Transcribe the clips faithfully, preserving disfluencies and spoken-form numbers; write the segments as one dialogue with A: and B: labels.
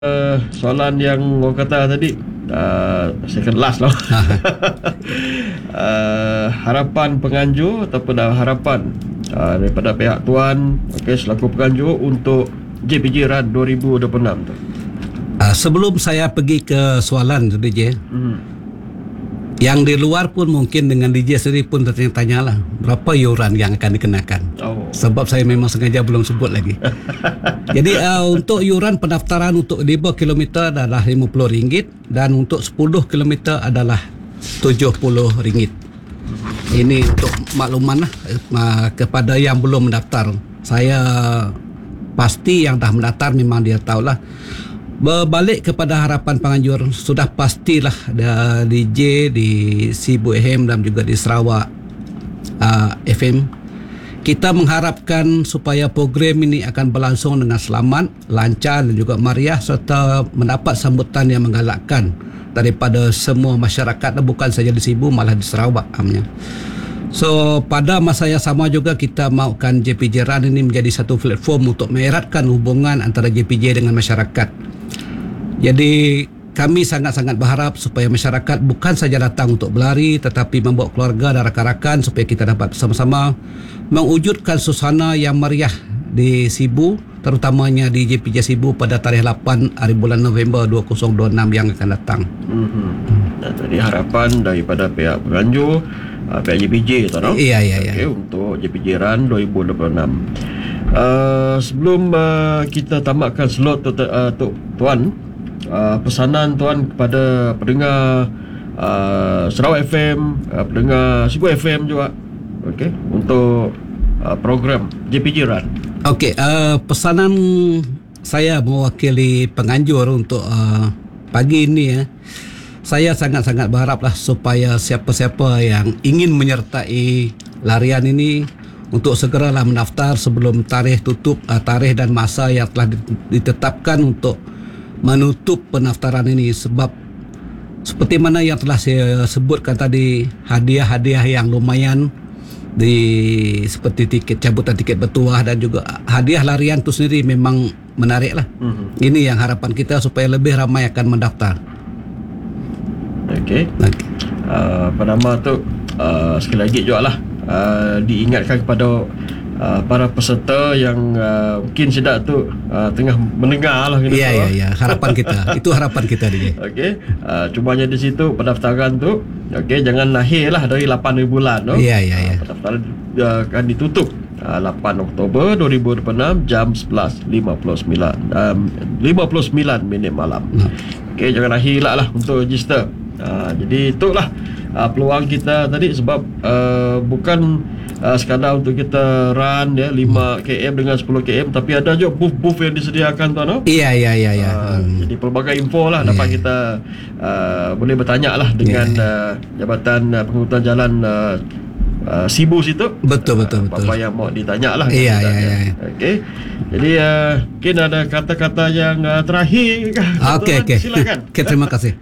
A: Uh, soalan yang orang kata tadi uh, second last lah. uh, harapan penganjur ataupun uh, harapan uh, daripada pihak tuan, okay, selaku penganjur untuk J P J Run dua ribu dua puluh enam tu.
B: Uh, sebelum saya pergi ke soalan tu D J, hmm. yang di luar pun mungkin dengan D J sendiri pun tertanya-tanya lah berapa yuran yang akan dikenakan. Oh. Sebab saya memang sengaja belum sebut lagi. Jadi uh, untuk yuran pendaftaran untuk lima kilometer adalah lima puluh ringgit dan untuk sepuluh kilometer adalah tujuh puluh ringgit. Ini untuk makluman lah uh, kepada yang belum mendaftar. Saya pasti yang dah mendaftar memang dia tahulah. Berbalik kepada harapan penganjur, sudah pastilah di D J di Sibu F M dan juga di Sarawak uh, F M, kita mengharapkan supaya program ini akan berlangsung dengan selamat, lancar dan juga meriah serta mendapat sambutan yang menggalakkan daripada semua masyarakat, bukan saja di Sibu, malah di Sarawak amnya. So pada masa yang sama juga kita mahukan J P J Run ini menjadi satu platform untuk mengeratkan hubungan antara J P J dengan masyarakat. Jadi kami sangat-sangat berharap supaya masyarakat bukan saja datang untuk berlari tetapi membawa keluarga dan rakan-rakan supaya kita dapat sama-sama mewujudkan suasana yang meriah di Sibu, terutamanya di J P J Sibu pada tarikh lapan hari bulan November dua ribu dua puluh enam yang akan datang. Mm-hmm.
A: Dan tadi harapan daripada pihak penganjur, pihak J P J tu, no?
B: Iya, iya, iya.
A: Okay, untuk J P J Run dua ribu dua puluh enam. Uh, sebelum uh, kita tamatkan slot tu, uh, tu tuan, uh, pesanan tuan kepada pendengar uh, Sarawak F M, uh, pendengar Sibu F M juga, okey, untuk uh, program J P J Run.
B: Okey, uh, pesanan saya mewakili penganjur untuk uh, pagi ini ya. Saya sangat-sangat berharaplah supaya siapa-siapa yang ingin menyertai larian ini untuk segeralah mendaftar sebelum tarikh tutup, uh, tarikh dan masa yang telah ditetapkan untuk menutup pendaftaran ini. Sebab seperti mana yang telah saya sebutkan tadi, hadiah-hadiah yang lumayan di seperti tiket cabutan tiket bertuah dan juga hadiah larian itu sendiri memang menarik lah. Mm-hmm. Ini yang harapan kita supaya lebih ramai akan mendaftar.
A: Okey. Okay. Uh, pada nama tu uh, sekali lagi juga lah uh, diingatkan kepada uh, para peserta yang uh, mungkin sedap tu uh, tengah mendengar lah.
B: Ya, ya, ya. Harapan kita. Itu harapan kita dia.
A: Okey. Uh, cumanya di situ pendaftaran tu, okey, jangan lahir lah dari lapan hari bulan, no?
B: Ya, ya, ya.
A: Uh, pendaftaran uh, akan ditutup uh, lapan Oktober dua ribu dua puluh enam jam sebelas lima puluh sembilan um, lima puluh sembilan minit malam. Hmm. Okey, jangan lahir lah, lah untuk register. Uh, jadi itulah uh, peluang kita tadi sebab uh, bukan uh, sekadar untuk kita run ya lima kilometer dengan sepuluh kilometer, tapi ada juga booth-booth yang disediakan tuan, no?
B: Iya, iya, iya, iya.
A: Uh, hmm. Jadi pelbagai info lah dapat yeah. kita uh, boleh bertanya lah dengan yeah. uh, Jabatan uh, Pengangkutan Jalan uh, uh, Sibu situ.
B: Betul, betul, betul.
A: Apa yang mau ditanya lah.
B: Iya, iya, iya.
A: Okey. Jadi uh, mungkin ada kata-kata yang uh, terakhir.
B: Okey, okey. Silakan. Okey, terima kasih.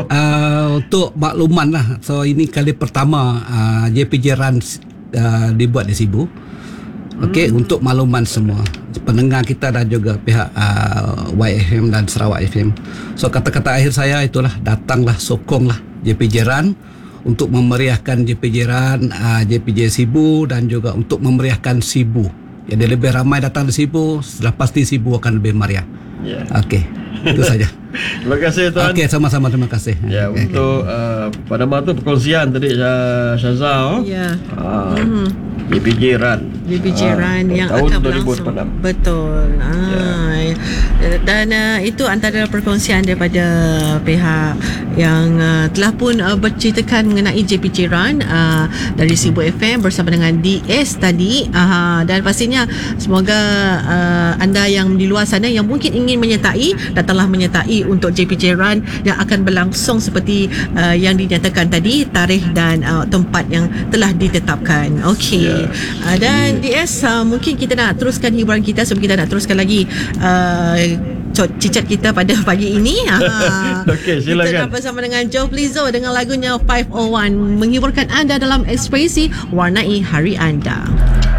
B: Uh, untuk makluman lah, so ini kali pertama uh, J P J Run uh, dibuat di Sibu. Okey, hmm. untuk makluman semua pendengar kita dan juga pihak uh, Y F M dan Sarawak F M. So kata-kata akhir saya itulah, datanglah, sokonglah J P J Run untuk memeriahkan J P J Run, uh, J P J Sibu dan juga untuk memeriahkan Sibu. Jadi lebih ramai datang di Sibu, sudah pasti Sibu akan lebih meriah. Yeah. Okey, itu saja.
A: Terima kasih tuan.
B: Okey, sama-sama, terima kasih.
A: Ya, okay, untuk okay. Uh, pada masa perkongsian tadi Syazah, oh.
C: Ya.
A: Ah, mm-hmm. J P J Run.
C: J P J Run uh, yang
A: tahun
C: akan
A: dua ribu dua puluh enam.
C: berlangsung. Betul. Ah. Yeah. Dan uh, itu antara perkongsian daripada pihak yang uh, telah pun uh, berceritakan mengenai J P J Run uh, dari Sibu F M bersama dengan D S tadi. Uh, dan pastinya semoga uh, anda yang di luar sana yang mungkin ingin menyertai, datanglah menyertai untuk J P J Run yang akan berlangsung seperti uh, yang dinyatakan tadi, tarikh dan uh, tempat yang telah ditetapkan. Okey. Yeah. Uh, dan D S uh, mungkin kita nak teruskan hiburan kita sebelum kita nak teruskan lagi uh, cicat kita pada pagi ini. Ha.
A: Okey, silakan.
C: Kita nak bersama dengan Joe Blizzo dengan lagunya five oh one, menghiburkan anda dalam ekspresi warnai hari anda.